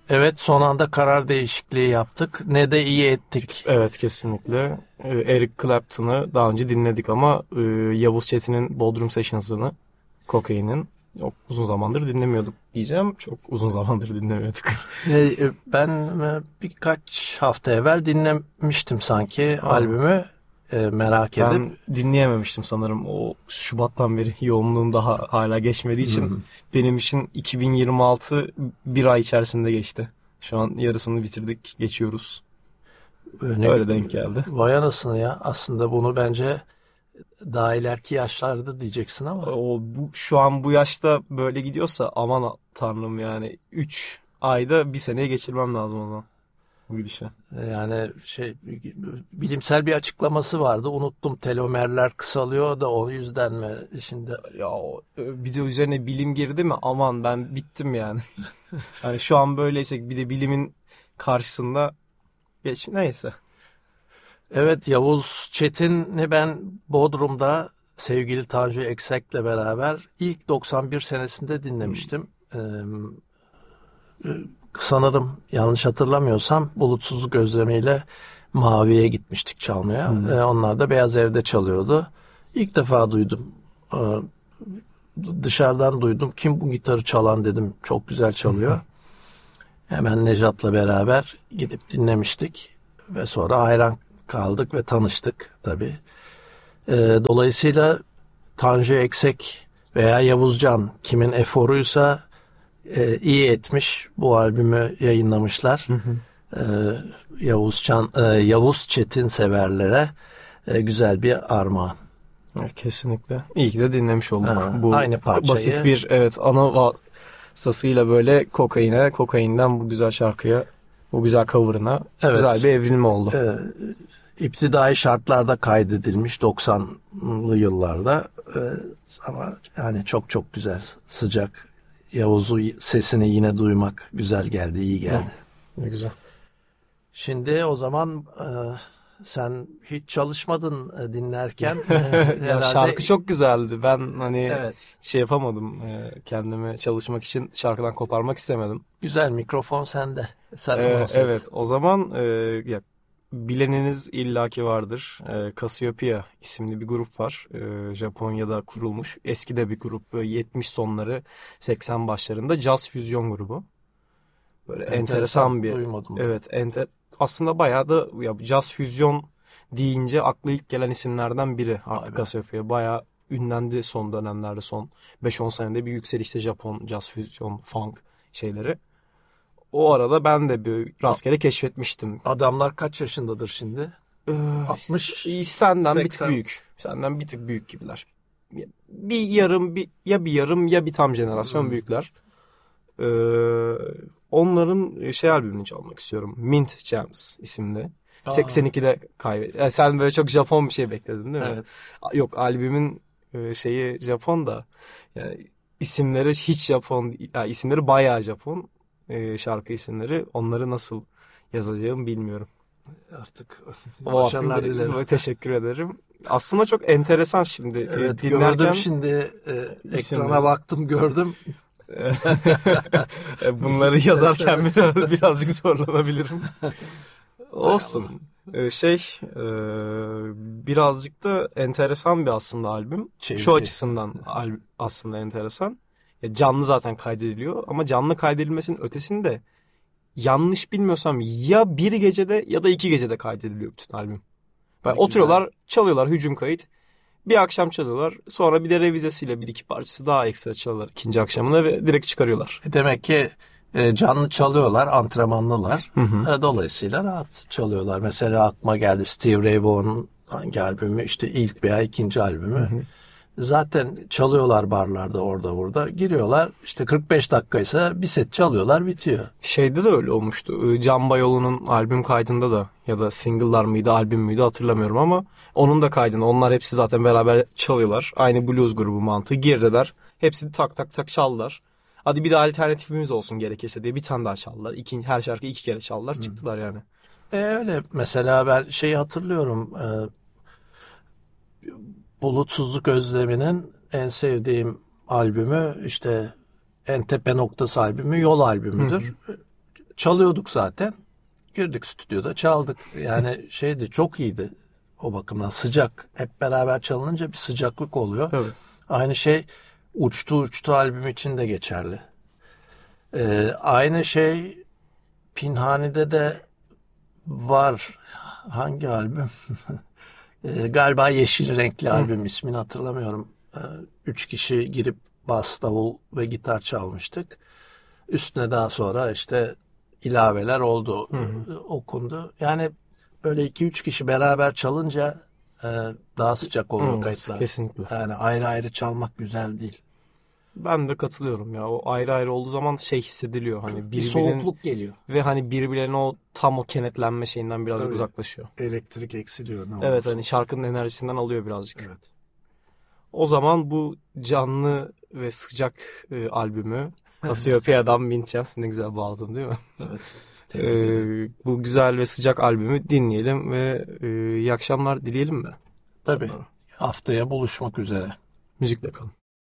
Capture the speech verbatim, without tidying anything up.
Evet, son anda karar değişikliği yaptık. Ne de iyi ettik. Evet, kesinlikle. Eric Clapton'ı daha önce dinledik ama Yavuz Çetin'in Bodrum Sessions'ını, Kokain'in çok uzun zamandır dinlemiyorduk diyeceğim. Çok uzun zamandır dinlemiyorduk. Ben birkaç hafta evvel dinlemiştim sanki Aa. albümü. Merak edip. Ben dinleyememiştim sanırım. O Şubat'tan beri yoğunluğum daha hala geçmediği için hmm. benim için iki bin yirmi altı bir ay içerisinde geçti. Şu an yarısını bitirdik, geçiyoruz. Öyle, Öyle denk geldi. Vay anasını ya. Aslında bunu bence daha ileriki yaşlarda diyeceksin ama. O bu, şu an bu yaşta böyle gidiyorsa aman tanrım yani üç ayda bir seneye geçirmem lazım o zaman. Bu gidişle. Yani şey bilimsel bir açıklaması vardı. Unuttum, telomerler kısalıyor da o yüzden mi şimdi? Ya bir de üzerine bilim girdi mi aman ben bittim yani. Yani şu an böyleysek bir de bilimin karşısında geç neyse. Evet, Yavuz Çetin'i ben Bodrum'da sevgili Tanju Eksek'le beraber ilk doksan bir senesinde dinlemiştim. Hmm. Ee, sanırım yanlış hatırlamıyorsam Bulutsuzluk Özlemi'yle Mavi'ye gitmiştik çalmaya. Hmm. Ee, onlar da Beyaz Ev'de çalıyordu. İlk defa duydum. Ee, dışarıdan duydum. Kim bu gitarı çalan dedim. Çok güzel çalıyor. Hemen Nejat'la beraber gidip dinlemiştik. Ve sonra hayran kaldık ve tanıştık tabii. Ee, dolayısıyla Tanju Eksek veya Yavuzcan kimin eforuysa e, iyi etmiş, bu albümü yayınlamışlar. Hı hı. Ee, Yavuz Can, e, Yavuz Çetin severlere e, güzel bir armağan. Evet, kesinlikle. İyi ki de dinlemiş olduk. Ha, bu aynı parçayı. Basit bir evet ana vasıtasıyla böyle kokaine, kokainden bu güzel şarkıya, bu güzel cover'ına evet. Güzel bir evrilme oldu. Ee, İptidai şartlarda kaydedilmiş doksanlı yıllarda ee, ama yani çok çok güzel, sıcak. Yavuz'u sesini yine duymak güzel geldi, iyi geldi. Ne güzel. Şimdi o zaman e, sen hiç çalışmadın e, dinlerken. E, ya şarkı çok güzeldi. Ben hani evet. şey yapamadım. E, kendimi çalışmak için şarkıdan koparmak istemedim. Güzel, mikrofon sende. Sen e, evet, o zaman e, ya, bileniniz illaki vardır. E, Cassiopeia isimli bir grup var. E, Japonya'da kurulmuş. Eski de bir grup. Böyle yetmiş sonları seksen başlarında caz füzyon grubu. Böyle enteresan, enteresan bir. Duymadım. Evet, enter, aslında bayağı da ya, caz füzyon deyince akla ilk gelen isimlerden biri artık Cassiopeia. Bayağı ünlendi son dönemlerde, son beş on senede bir yükselişte Japon caz füzyon funk şeyleri. O arada ben de bir rastgele keşfetmiştim. Adamlar kaç yaşındadır şimdi? Ee, altmış Senden seksen. Bir tık büyük. Senden bir tık büyük gibiler. Bir yarım bir ya bir yarım ya bir tam jenerasyon hmm. büyükler. Ee, onların şey albümünü çalmak istiyorum. Mint Gems isimli. Aa. seksen ikide kaybettim. Yani sen böyle çok Japon bir şey bekledin değil mi? Evet. Yok, albümün şeyi Japon da yani isimleri hiç Japon, yani isimleri bayağı Japon. Şarkı isimleri, onları nasıl yazacağımı bilmiyorum. Artık başarılar dilerim. Teşekkür ederim. Aslında çok enteresan şimdi. Evet, dinlerken gördüm şimdi e, ekrana baktım gördüm. Bunları yazarken biraz, birazcık zorlanabilirim. Olsun. Şey birazcık da enteresan bir aslında albüm. Çeviri. Şu açısından aslında enteresan. Canlı zaten kaydediliyor ama canlı kaydedilmesinin ötesinde yanlış bilmiyorsam ya bir gecede ya da iki gecede kaydediliyor bütün albüm. Yani oturuyorlar, güzel. Çalıyorlar hücum kayıt. Bir akşam çalıyorlar. Sonra bir de revizesiyle bir iki parçası daha ekstra çalıyorlar ikinci akşamına ve direkt çıkarıyorlar. Demek ki canlı çalıyorlar, antrenmanlılar. Hı hı. Dolayısıyla rahat çalıyorlar. Mesela aklıma geldi Steve Ray Vaughan'ın hangi albümü? İşte ilk veya ikinci albümü. Hı hı. Zaten çalıyorlar barlarda, orada burada. Giriyorlar, işte kırk beş dakikaysa bir set çalıyorlar, bitiyor. Şeyde de öyle olmuştu. Can Bayolu'nun albüm kaydında da, ya da single'lar mıydı, albüm müydü hatırlamıyorum ama onun da kaydında onlar hepsi zaten beraber çalıyorlar. Aynı blues grubu mantığı. Girdiler. Hepsi tak tak tak çaldılar. Hadi bir de alternatifimiz olsun gerekirse diye bir tane daha çaldılar. İki, her şarkı iki kere çaldılar. Hmm. Çıktılar yani. E öyle. Mesela ben şeyi hatırlıyorum. E, Bulutsuzluk Özlemi'nin en sevdiğim albümü, işte en tepe noktası albümü Yol albümüdür. Hı hı. çalıyorduk zaten. Girdik stüdyoda çaldık. Yani şeydi, çok iyiydi o bakımdan, sıcak. Hep beraber çalınınca bir sıcaklık oluyor. Tabii. Aynı şey Uçtu Uçtu albüm için de geçerli. Ee, aynı şey Pinhani'de de var. Hangi albüm? ee, galiba Yeşil Renkli albüm, ismini hatırlamıyorum. Ee, üç kişi girip bas, davul ve gitar çalmıştık. Üstüne daha sonra işte ilaveler oldu, hı hı. okundu. Yani böyle iki üç kişi beraber çalınca e, daha sıcak oluyor evet, kayıtlar. Kesinlikle. Yani ayrı ayrı çalmak güzel değil. Ben de katılıyorum ya. O ayrı ayrı olduğu zaman şey hissediliyor. Hani birbirinin, bir soğukluk geliyor. Ve hani birbirlerine o tam o kenetlenme şeyinden birazcık Tabii. uzaklaşıyor. Elektrik eksiliyor. Ne evet hani şarkının enerjisinden alıyor birazcık. Evet. O zaman bu canlı ve sıcak e, albümü Kasiopeya'dan Bineceğiz. Ne güzel bağladın değil mi? Evet. Ee, bu güzel ve sıcak albümü dinleyelim ve e, iyi akşamlar dileyelim mi? Tabii. Sonra. Haftaya buluşmak üzere. Müzikle kalın.